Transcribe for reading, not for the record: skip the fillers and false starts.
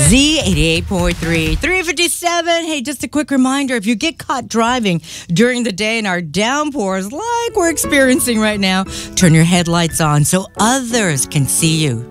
Z88.3, 357. Hey, just a quick reminder, if you get caught driving during the day in our downpours like we're experiencing right now, turn your headlights on so others can see you.